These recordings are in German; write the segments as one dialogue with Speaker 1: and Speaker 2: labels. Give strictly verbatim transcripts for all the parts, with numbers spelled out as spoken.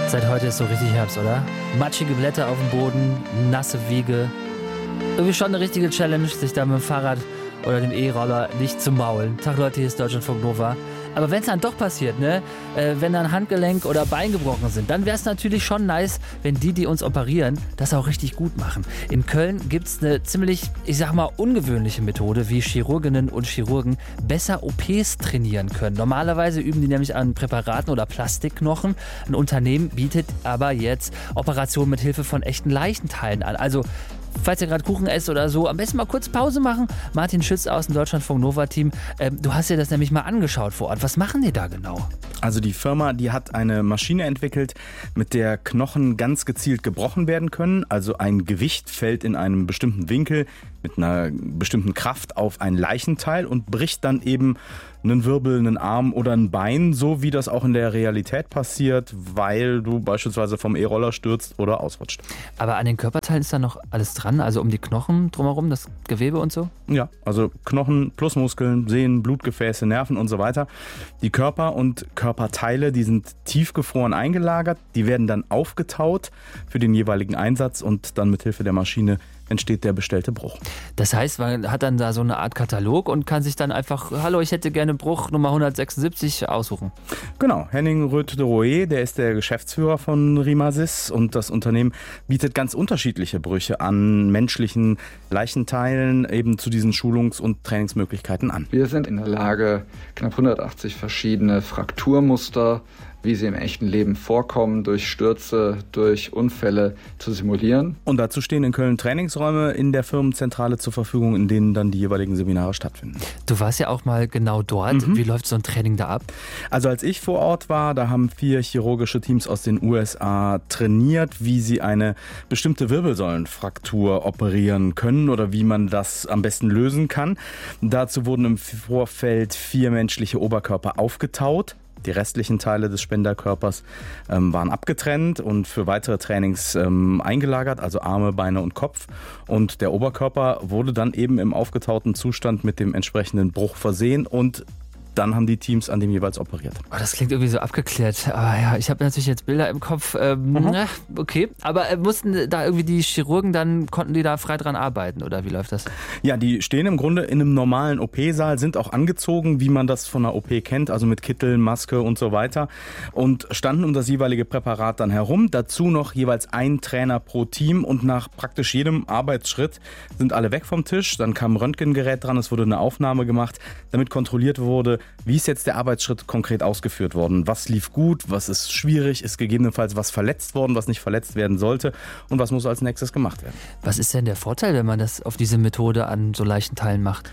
Speaker 1: Seit heute ist so richtig Herbst, oder? Matschige Blätter auf dem Boden, nasse Wege. Irgendwie schon eine richtige Challenge, sich da mit dem Fahrrad oder dem E-Roller nicht zu maulen. Tag Leute, hier ist Deutschlandfunk Nova. Aber wenn es dann doch passiert, ne, äh, wenn dann Handgelenk oder Bein gebrochen sind, dann wäre es natürlich schon nice, wenn die, die uns operieren, das auch richtig gut machen. In Köln gibt es eine ziemlich, ich sag mal, ungewöhnliche Methode, wie Chirurginnen und Chirurgen besser O Ps trainieren können. Normalerweise üben die nämlich an Präparaten oder Plastikknochen. Ein Unternehmen bietet aber jetzt Operationen mit Hilfe von echten Leichenteilen an. Also falls ihr gerade Kuchen esst oder so, am besten mal kurz Pause machen. Martin Schütz aus dem Deutschlandfunk Nova-Team, ähm, du hast dir das nämlich mal angeschaut vor Ort. Was machen die da genau?
Speaker 2: Also die Firma, die hat eine Maschine entwickelt, mit der Knochen ganz gezielt gebrochen werden können. Also ein Gewicht fällt in einem bestimmten Winkel mit einer bestimmten Kraft auf ein Leichenteil und bricht dann eben einen Wirbel, einen Arm oder ein Bein, so wie das auch in der Realität passiert, weil du beispielsweise vom E-Roller stürzt oder ausrutscht.
Speaker 1: Aber an den Körperteilen ist da noch alles dran, also um die Knochen drumherum, das Gewebe und so?
Speaker 2: Ja, also Knochen plus Muskeln, Sehnen, Blutgefäße, Nerven und so weiter. Die Körper und Körperteile, die sind tiefgefroren eingelagert, die werden dann aufgetaut für den jeweiligen Einsatz und dann mit Hilfe der Maschine entsteht der bestellte Bruch.
Speaker 1: Das heißt, man hat dann da so eine Art Katalog und kann sich dann einfach, hallo, ich hätte gerne Bruch Nummer hundertsechsundsiebzig aussuchen.
Speaker 2: Genau, Henning Röth-de-Roe, der ist der Geschäftsführer von Rimasis und das Unternehmen bietet ganz unterschiedliche Brüche an menschlichen Leichenteilen eben zu diesen Schulungs- und Trainingsmöglichkeiten an.
Speaker 3: Wir sind in der Lage, knapp hundertachtzig verschiedene Frakturmuster, wie sie im echten Leben vorkommen, durch Stürze, durch Unfälle zu simulieren.
Speaker 2: Und dazu stehen in Köln Trainingsräume in der Firmenzentrale zur Verfügung, in denen dann die jeweiligen Seminare stattfinden.
Speaker 1: Du warst ja auch mal genau dort. Mhm. Wie läuft so ein Training da ab?
Speaker 2: Also als ich vor Ort war, da haben vier chirurgische Teams aus den U S A trainiert, wie sie eine bestimmte Wirbelsäulenfraktur operieren können oder wie man das am besten lösen kann. Dazu wurden im Vorfeld vier menschliche Oberkörper aufgetaut. Die restlichen Teile des Spenderkörpers ähm, waren abgetrennt und für weitere Trainings ähm, eingelagert, also Arme, Beine und Kopf. Und der Oberkörper wurde dann eben im aufgetauten Zustand mit dem entsprechenden Bruch versehen und dann haben die Teams an dem jeweils operiert.
Speaker 1: Oh, das klingt irgendwie so abgeklärt. Aber ja, ich habe natürlich jetzt Bilder im Kopf. Ähm, mhm. na, okay, aber äh, mussten da irgendwie die Chirurgen dann, konnten die da frei dran arbeiten oder wie läuft das?
Speaker 2: Ja, die stehen im Grunde in einem normalen O P-Saal, sind auch angezogen, wie man das von einer O P kennt, also mit Kittel, Maske und so weiter und standen um das jeweilige Präparat dann herum. Dazu noch jeweils ein Trainer pro Team und nach praktisch jedem Arbeitsschritt sind alle weg vom Tisch. Dann kam ein Röntgengerät dran, es wurde eine Aufnahme gemacht, damit kontrolliert wurde, wie ist jetzt der Arbeitsschritt konkret ausgeführt worden? Was lief gut? Was ist schwierig? Ist gegebenenfalls was verletzt worden, was nicht verletzt werden sollte? Und was muss als nächstes gemacht werden?
Speaker 1: Was ist denn der Vorteil, wenn man das auf diese Methode an so Leichenteilen macht?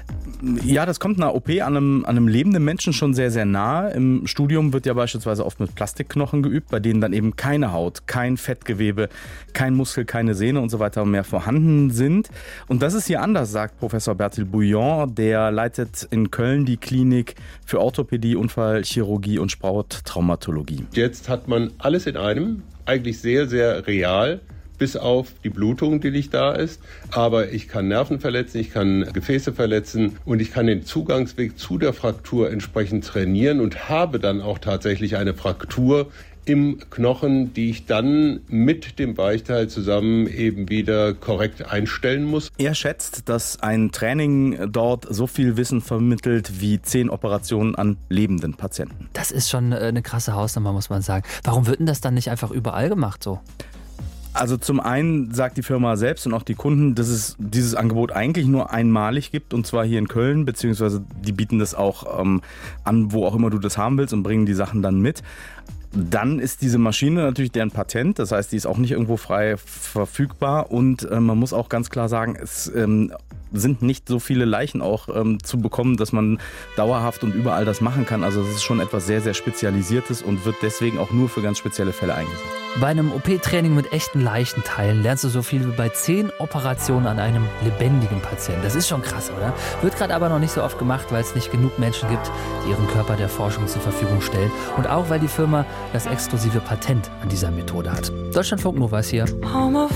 Speaker 2: Ja, das kommt einer O P an einem, an einem lebenden Menschen schon sehr, sehr nahe. Im Studium wird ja beispielsweise oft mit Plastikknochen geübt, bei denen dann eben keine Haut, kein Fettgewebe, kein Muskel, keine Sehne und so weiter mehr vorhanden sind. Und das ist hier anders, sagt Professor Bertil Bouillon, der leitet in Köln die Klinik für Orthopädie, Unfallchirurgie und Sporttraumatologie.
Speaker 4: Jetzt hat man alles in einem, eigentlich sehr, sehr real, bis auf die Blutung, die nicht da ist. Aber ich kann Nerven verletzen, ich kann Gefäße verletzen und ich kann den Zugangsweg zu der Fraktur entsprechend trainieren und habe dann auch tatsächlich eine Fraktur im Knochen, die ich dann mit dem Weichteil zusammen eben wieder korrekt einstellen muss.
Speaker 2: Er schätzt, dass ein Training dort so viel Wissen vermittelt wie zehn Operationen an lebenden Patienten.
Speaker 1: Das ist schon eine krasse Hausnummer, muss man sagen. Warum wird denn das dann nicht einfach überall gemacht so?
Speaker 2: Also zum einen sagt die Firma selbst und auch die Kunden, dass es dieses Angebot eigentlich nur einmalig gibt und zwar hier in Köln, beziehungsweise die bieten das auch ähm, an, wo auch immer du das haben willst und bringen die Sachen dann mit. Dann ist diese Maschine natürlich deren Patent, das heißt, die ist auch nicht irgendwo frei verfügbar und äh, man muss auch ganz klar sagen, es ähm, sind nicht so viele Leichen auch ähm, zu bekommen, dass man dauerhaft und überall das machen kann. Also es ist schon etwas sehr, sehr Spezialisiertes und wird deswegen auch nur für ganz spezielle Fälle eingesetzt.
Speaker 1: Bei einem O P-Training mit echten Leichenteilen lernst du so viel wie bei zehn Operationen an einem lebendigen Patienten. Das ist schon krass, oder? Wird gerade aber noch nicht so oft gemacht, weil es nicht genug Menschen gibt, die ihren Körper der Forschung zur Verfügung stellen. Und auch, weil die Firma das exklusive Patent an dieser Methode hat. Deutschlandfunk Nova ist hier.